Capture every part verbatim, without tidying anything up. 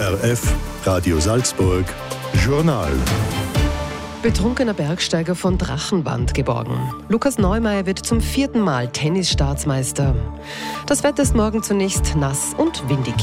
R F, Radio Salzburg, Journal. Betrunkener Bergsteiger von Drachenwand geborgen. Lukas Neumeier wird zum vierten Mal Tennisstaatsmeister. Das Wetter ist morgen zunächst nass und windig.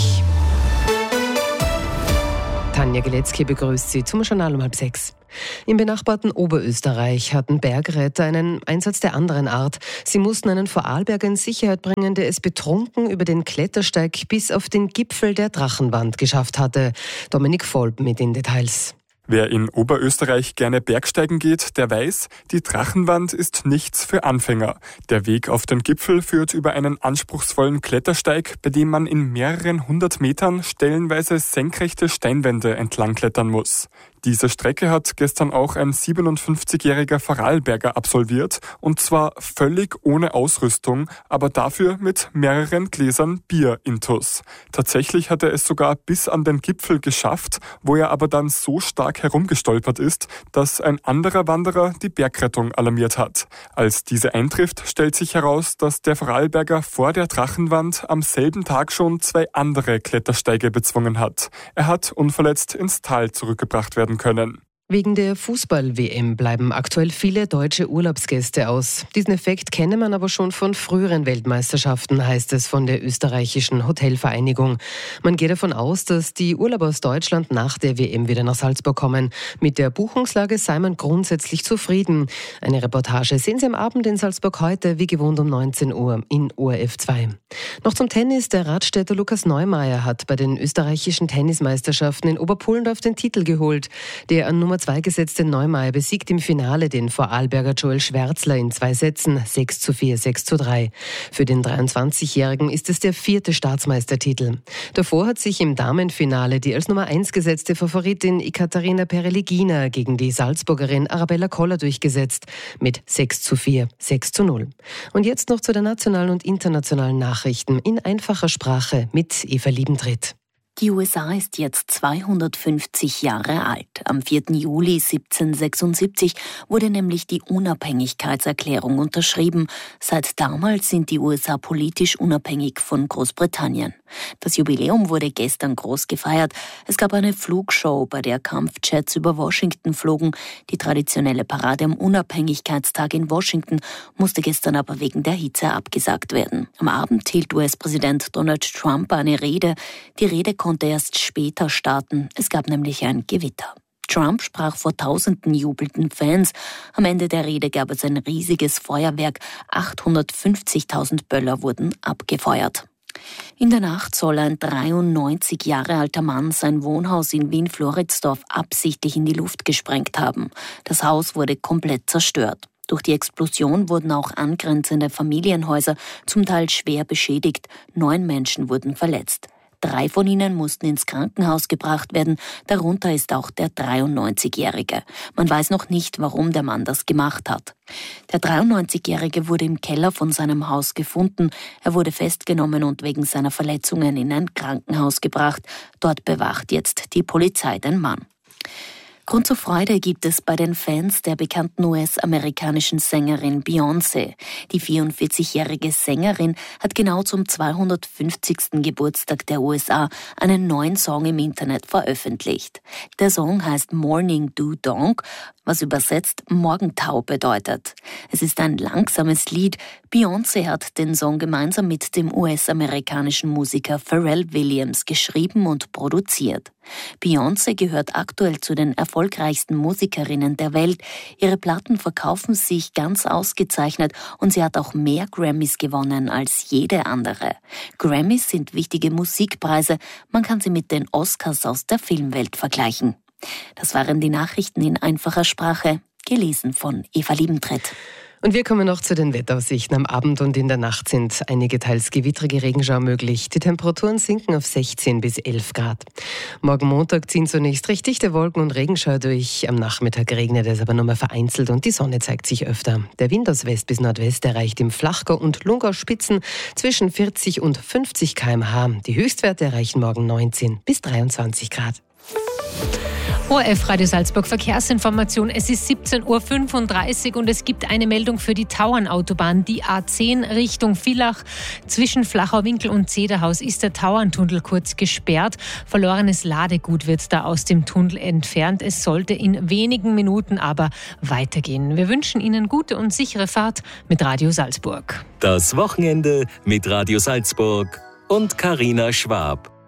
Tanja Geletzky begrüßt Sie zum Journal um halb sechs. Im benachbarten Oberösterreich hatten Bergretter einen Einsatz der anderen Art. Sie mussten einen Vorarlberger in Sicherheit bringen, der es betrunken über den Klettersteig bis auf den Gipfel der Drachenwand geschafft hatte. Dominik Volb mit den Details. Wer in Oberösterreich gerne Bergsteigen geht, der weiß, die Drachenwand ist nichts für Anfänger. Der Weg auf den Gipfel führt über einen anspruchsvollen Klettersteig, bei dem man in mehreren hundert Metern stellenweise senkrechte Steinwände entlang klettern muss. Diese Strecke hat gestern auch ein siebenundfünfzigjähriger Vorarlberger absolviert, und zwar völlig ohne Ausrüstung, aber dafür mit mehreren Gläsern Bier intus. Tatsächlich hat er es sogar bis an den Gipfel geschafft, wo er aber dann so stark herumgestolpert ist, dass ein anderer Wanderer die Bergrettung alarmiert hat. Als diese eintrifft, stellt sich heraus, dass der Vorarlberger vor der Drachenwand am selben Tag schon zwei andere Klettersteige bezwungen hat. Er hat unverletzt ins Tal zurückgebracht werden können. Wegen der Fußball-W M bleiben aktuell viele deutsche Urlaubsgäste aus. Diesen Effekt kenne man aber schon von früheren Weltmeisterschaften, heißt es von der österreichischen Hotelvereinigung. Man geht davon aus, dass die Urlauber aus Deutschland nach der W M wieder nach Salzburg kommen. Mit der Buchungslage sei man grundsätzlich zufrieden. Eine Reportage sehen Sie am Abend in Salzburg heute, wie gewohnt um neunzehn Uhr in O R F zwei. Noch zum Tennis. Der Radstädter Lukas Neumeier hat bei den österreichischen Tennismeisterschaften in Oberpullendorf den Titel geholt. Der an Nummer zwei gesetzte Neumeier besiegt im Finale den Vorarlberger Joel Schwärzler in zwei Sätzen, sechs zu vier, sechs zu drei. Für den dreiundzwanzigjährigen ist es der vierte Staatsmeistertitel. Davor hat sich im Damenfinale die als Nummer eins gesetzte Favoritin Ekaterina Pereligina gegen die Salzburgerin Arabella Koller durchgesetzt mit sechs zu vier, sechs zu null. Und jetzt noch zu den nationalen und internationalen Nachrichten in einfacher Sprache mit Eva Liebentritt. Die U S A ist jetzt zweihundertfünfzig Jahre alt. Am vierten Juli siebzehnhundertsechsundsiebzig wurde nämlich die Unabhängigkeitserklärung unterschrieben. Seit damals sind die U S A politisch unabhängig von Großbritannien. Das Jubiläum wurde gestern groß gefeiert. Es gab eine Flugshow, bei der Kampfjets über Washington flogen. Die traditionelle Parade am Unabhängigkeitstag in Washington musste gestern aber wegen der Hitze abgesagt werden. Am Abend hielt U S-Präsident Donald Trump eine Rede. Die Rede konnte erst später starten. Es gab nämlich ein Gewitter. Trump sprach vor tausenden jubelnden Fans. Am Ende der Rede gab es ein riesiges Feuerwerk. achthundertfünfzigtausend Böller wurden abgefeuert. In der Nacht soll ein dreiundneunzig Jahre alter Mann sein Wohnhaus in Wien-Floridsdorf absichtlich in die Luft gesprengt haben. Das Haus wurde komplett zerstört. Durch die Explosion wurden auch angrenzende Familienhäuser zum Teil schwer beschädigt. Neun Menschen wurden verletzt. Drei von ihnen mussten ins Krankenhaus gebracht werden, darunter ist auch der dreiundneunzigjährige. Man weiß noch nicht, warum der Mann das gemacht hat. Der dreiundneunzigjährige wurde im Keller von seinem Haus gefunden. Er wurde festgenommen und wegen seiner Verletzungen in ein Krankenhaus gebracht. Dort bewacht jetzt die Polizei den Mann. Grund zur Freude gibt es bei den Fans der bekannten U S-amerikanischen Sängerin Beyoncé. Die vierundvierzigjährige Sängerin hat genau zum zweihundertfünfzigsten Geburtstag der U S A einen neuen Song im Internet veröffentlicht. Der Song heißt Morning Dew Donk, was übersetzt Morgentau bedeutet. Es ist ein langsames Lied. Beyoncé hat den Song gemeinsam mit dem U S-amerikanischen Musiker Pharrell Williams geschrieben und produziert. Beyoncé gehört aktuell zu den erfolgreichsten Musikerinnen der Welt. Ihre Platten verkaufen sich ganz ausgezeichnet und sie hat auch mehr Grammys gewonnen als jede andere. Grammys sind wichtige Musikpreise. Man kann sie mit den Oscars aus der Filmwelt vergleichen. Das waren die Nachrichten in einfacher Sprache, gelesen von Eva Liebentritt. Und wir kommen noch zu den Wetteraussichten. Am Abend und in der Nacht sind einige teils gewittrige Regenschauer möglich. Die Temperaturen sinken auf sechzehn bis elf Grad. Morgen Montag ziehen zunächst recht dichte Wolken und Regenschauer durch. Am Nachmittag regnet es aber nur mehr vereinzelt und die Sonne zeigt sich öfter. Der Wind aus West bis Nordwest erreicht im Flachgau und Lungau Spitzen zwischen vierzig und fünfzig Kilometer pro Stunde. Die Höchstwerte erreichen morgen neunzehn bis dreiundzwanzig Grad. O R F Radio Salzburg Verkehrsinformation. Es ist siebzehn Uhr fünfunddreißig und es gibt eine Meldung für die Tauernautobahn. Die A zehn Richtung Villach. Zwischen Flachauwinkel und Zederhaus ist der Tauerntunnel kurz gesperrt. Verlorenes Ladegut wird da aus dem Tunnel entfernt. Es sollte in wenigen Minuten aber weitergehen. Wir wünschen Ihnen gute und sichere Fahrt mit Radio Salzburg. Das Wochenende mit Radio Salzburg und Carina Schwab.